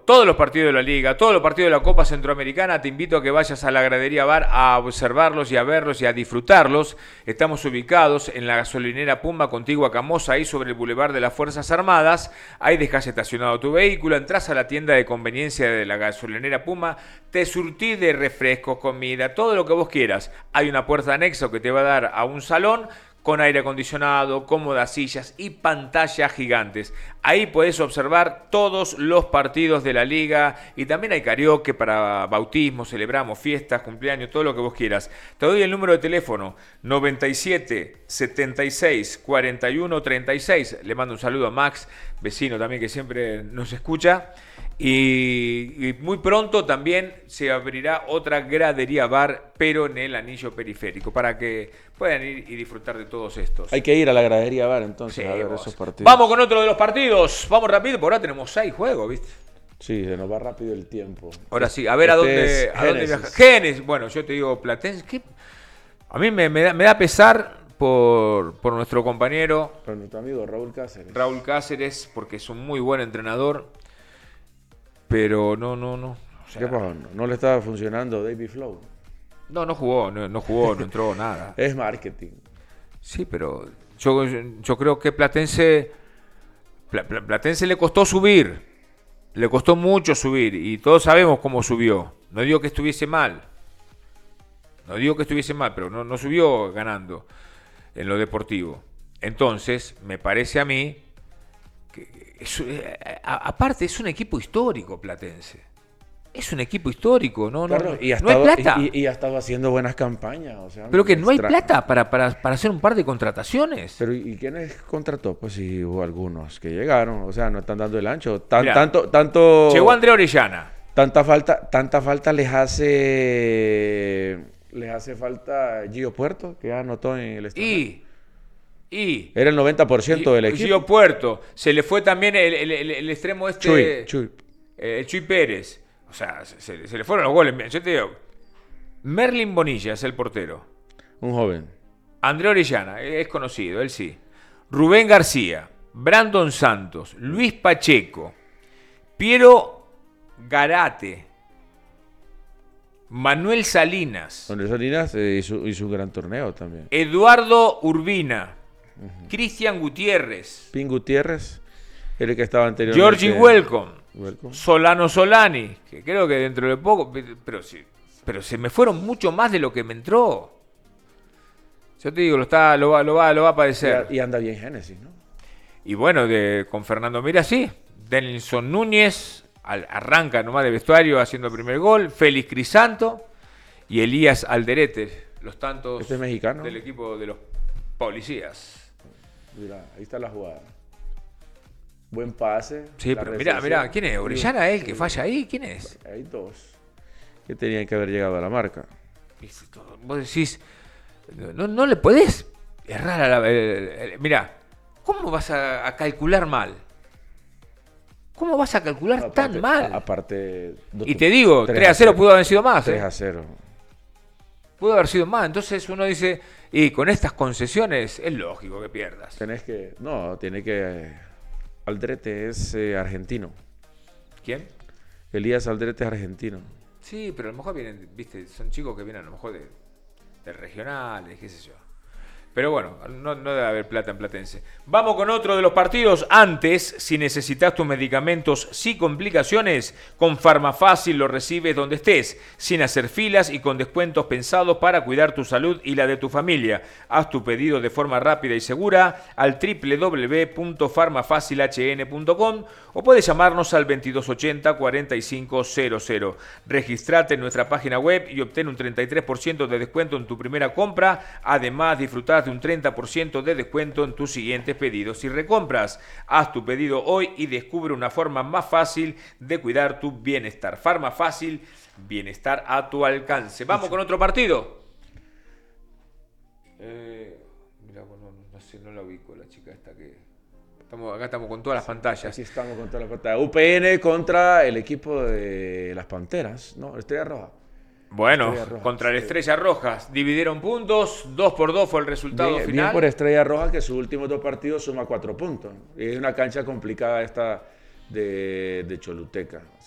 todos los partidos de la Liga, todos los partidos de la Copa Centroamericana. Te invito a que vayas a la Gradería Bar a observarlos y a verlos y a disfrutarlos. Estamos ubicados en la gasolinera Pumba, contigua a Camosa, ahí sobre el Boulevard de las Fuerzas Armadas. Ahí dejas estacionado tu vehículo, entras a la tienda de conveniencia de la gasolinera Pumba, te surtís de refrescos, comida, todo lo que vos quieras. Hay una puerta anexa que te va a dar a un salón con aire acondicionado, cómodas sillas y pantallas gigantes. Ahí podés observar todos los partidos de la liga y también hay karaoke para bautismo, celebramos fiestas, cumpleaños, todo lo que vos quieras. Te doy el número de teléfono 97 76 41 36. Le mando un saludo a Max, vecino también que siempre nos escucha. Y muy pronto también se abrirá otra gradería bar, pero en el anillo periférico, para que puedan ir y disfrutar de todos estos. Hay que ir a la gradería bar entonces Sí, a ver vos. esos partidos. Vamos con otro de los partidos. Vamos rápido, por ahora tenemos 6 juegos, ¿viste? Sí, se nos va rápido el tiempo. Ahora sí, a ver a dónde Génesis. viaja. Génesis, bueno, yo te digo Platense. A mí me da pesar por nuestro compañero Con nuestro amigo Raúl Cáceres. Raúl Cáceres, porque es un muy buen entrenador. Pero no. O sea, ¿Qué pasó? ¿No le estaba funcionando David Flow? no jugó, no entró nada. Es marketing. Sí, pero yo creo que Platense le costó subir. Le costó mucho subir y todos sabemos cómo subió. No digo que estuviese mal. Pero no subió ganando en lo deportivo. Entonces, me parece a mí que aparte es un equipo histórico Platense. Es un equipo histórico, Carlos, y no hay plata. Y ha estado haciendo buenas campañas. O sea, Pero que no hay plata para hacer un par de contrataciones. Pero ¿y quiénes contrató? Pues sí, hubo algunos que llegaron. O sea, no están dando el ancho. Mirá, Tanto. Llegó André Orellana. Tanta falta les hace falta Gio Puerto, que ya anotó en el estadio. Era el 90% del equipo. Gio Puerto. Se le fue también el extremo Chuy. El Chuy Pérez. O sea, se le fueron los goles. Yo te digo, Merlin Bonilla es el portero. Un joven. André Orellana, es conocido, él sí. Rubén García, Brandon Santos, Luis Pacheco, Piero Garate, Manuel Salinas. Manuel Salinas hizo un gran torneo también. Eduardo Urbina, Cristian Gutiérrez, Pin Gutiérrez, el que estaba anteriormente. Georgie Welcome, Welcome. Solano Solani, que creo que dentro de poco, pero se me fueron mucho más de lo que me entró. Yo te digo, lo va a padecer. Y anda bien Génesis, ¿no? Y bueno, con Fernando Mira, sí. Denilson Núñez arranca nomás de vestuario haciendo el primer gol. Félix Crisanto y Elías Alderete, los tantos Este es mexicano. del equipo de los policías. Mira, ahí está la jugada. Buen pase. Sí, la pero recepción. mira, ¿quién es? ¿Orellana es el que falla ahí? ¿Quién es? Hay dos que tenían que haber llegado a la marca. Vos decís, no le podés errar a mirá, ¿cómo vas a calcular mal? ¿Cómo vas a calcular tan mal? Aparte. Y te digo, 3-0 pudo haber sido más. 3-0. Pudo haber sido más. Entonces uno dice, y con estas concesiones es lógico que pierdas. Tiene que. Aldrete es argentino. ¿Quién? Elías Aldrete es argentino. Sí, pero a lo mejor vienen, viste, son chicos que vienen a lo mejor de regionales, qué sé yo. Pero bueno, no debe haber plata en Platense. Vamos con otro de los partidos. Antes, si necesitas tus medicamentos sin complicaciones, con Farmafácil lo recibes donde estés, sin hacer filas y con descuentos pensados para cuidar tu salud y la de tu familia. Haz tu pedido de forma rápida y segura al www.farmafacilhn.com o puedes llamarnos al 2280-4500. Registrate en nuestra página web y obtén un 33% de descuento en tu primera compra. Además, disfrutar de un 30% de descuento en tus siguientes pedidos y recompras. Haz tu pedido hoy y descubre una forma más fácil de cuidar tu bienestar. Farmafácil, bienestar a tu alcance. Vamos con otro partido. Mira, bueno, no sé, no la ubico la chica esta que... Acá estamos con todas las pantallas. Así estamos con todas las pantallas. UPN contra el equipo de las Panteras, ¿no? Estrella Roja. Bueno, Estrella Roja, contra la sí. Estrella Roja. Dividieron puntos, 2-2 fue el resultado Bien final. por Estrella Roja, que sus últimos 2 partidos suma 4 puntos. Es una cancha complicada esta de Choluteca.